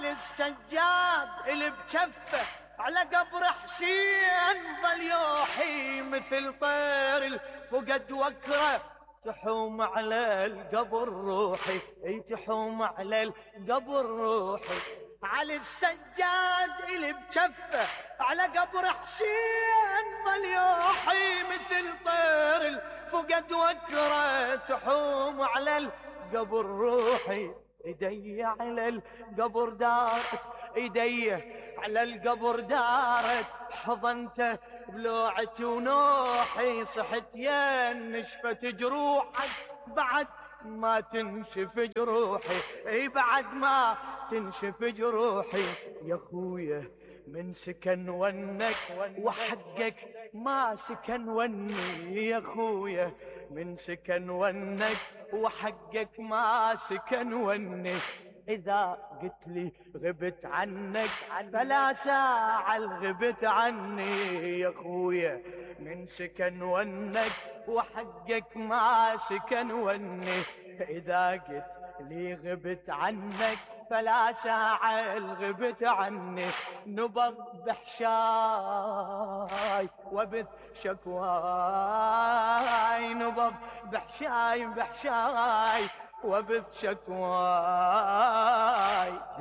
علي السجاد اللي بجفه على قبر حسين ظل يوحي مثل طير الفقد وكره تحوم على القبر روحي، اي تحوم على القبر روحي. علي السجاد اللي بجفه على قبر حسين ظل يوحي مثل طير الفقد وكره تحوم على القبر روحي. ايدي على القبر دارت، ايدي على القبر دارت، حضنته بلوعتي ونوحي. صحت يا نشفت جروحك بعد ما تنشف جروحي، اي بعد ما تنشف جروحي. يا خويا من سكن ونك وحقك ما سكن وني، يا خويا من سكن ونك وحقك ما سكن وني. إذا قلت لي غبت عنك فلا ساعة غبت عني، يا خويا من سكن ونك وحقك ما سكن وني. إذا قلت لي غبت عنك فلا ساعة غبت عني. نبض بحشاي وبث شكواي، نبض بحشاي وبث شكواي.